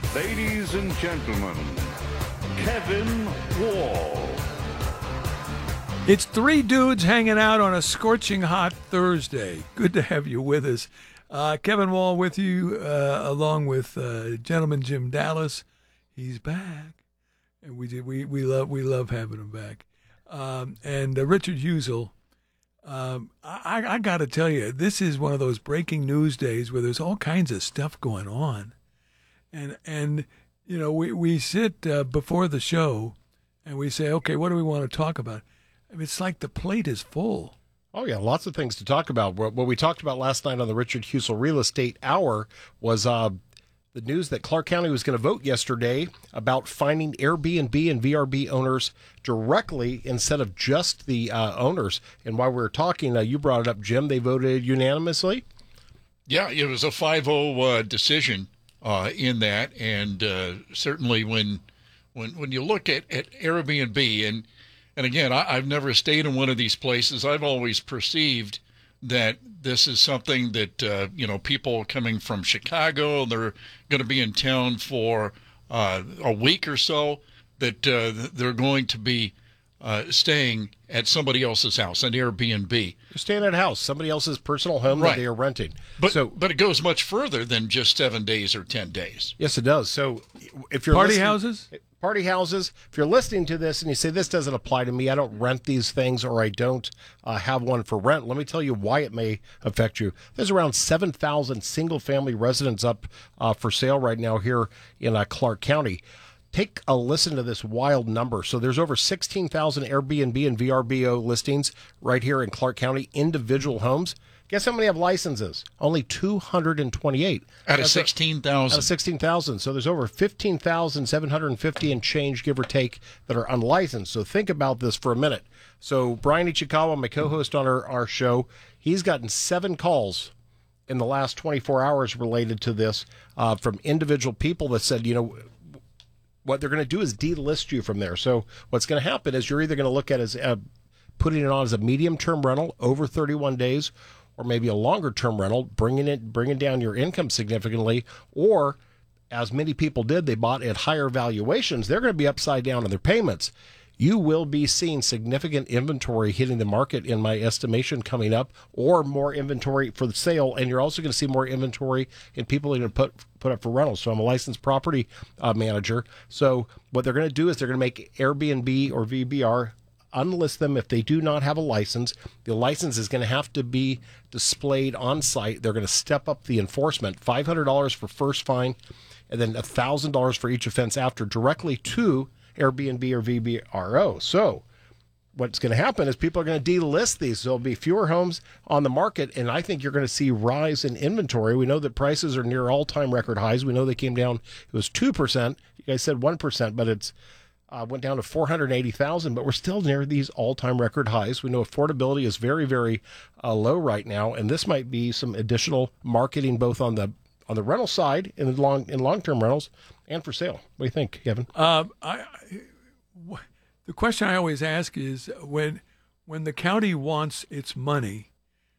Ladies and gentlemen, Kevin Wall. It's three dudes hanging out on a scorching hot Thursday. Good to have you with us. Kevin Wall with you, along with gentleman Jim Dallas. He's back, and we love having him back. And Richard Husel. I got to tell you, this is one of those breaking news days where there's all kinds of stuff going on, and you know we sit before the show, and we say, okay, what do we want to talk about? I mean, it's like the plate is full. Oh, yeah, lots of things to talk about. What we talked about last night on the Richard Husel Real Estate Hour was the news that Clark County was going to vote yesterday about finding Airbnb and VRB owners directly instead of just the owners. And while we were talking, you brought it up, Jim, they voted unanimously? Yeah, it was a 5-0 decision in that. And certainly when you look at Airbnb, and again, I've never stayed in one of these places. I've always perceived that this is something that, people coming from Chicago, they're going to be in town for a week or so, that they're going to be staying at somebody else's house, an Airbnb. You're staying at a house, somebody else's personal home that they are renting. But it goes much further than just 7 days or 10 days. Yes, it does. So if you're Party houses, if you're listening to this and you say, this doesn't apply to me, I don't rent these things, or I don't have one for rent, let me tell you why it may affect you. There's around 7,000 single-family residents up for sale right now here in Clark County. Take a listen to this wild number. So there's over 16,000 Airbnb and VRBO listings right here in Clark County, individual homes. Guess how many have licenses? Only 228. Out of 16,000. Out of 16,000. So there's over 15,750 and change, give or take, that are unlicensed. So think about this for a minute. So Brian Ichikawa, my co-host on our show, he's gotten 7 calls in the last 24 hours related to this from individual people that said, what they're going to do is delist you from there. So what's going to happen is you're either going to look at it as putting it on as a medium-term rental over 31 days, or maybe a longer-term rental, bringing down your income significantly, or, as many people did, they bought at higher valuations, they're going to be upside down on their payments. You will be seeing significant inventory hitting the market, in my estimation, coming up, or more inventory for the sale, and you're also going to see more inventory in people that are going to put up for rentals. So I'm a licensed property manager. So what they're going to do is they're going to make Airbnb or VBR unlist them if they do not have a license. The license is going to have to be displayed on site. They're going to step up the enforcement, $500 for first fine, and then $1,000 for each offense after, directly to Airbnb or VBRO. So what's going to happen is people are going to delist these. So there'll be fewer homes on the market, and I think you're going to see rise in inventory. We know that prices are near all-time record highs. We know they came down. It was 2%. You guys said 1%, but it's went down to 480,000, but we're still near these all-time record highs. We know affordability is very, very low right now, and this might be some additional marketing both on the rental side in long-term rentals and for sale. What do you think, Kevin? the question I always ask is when the county wants its money,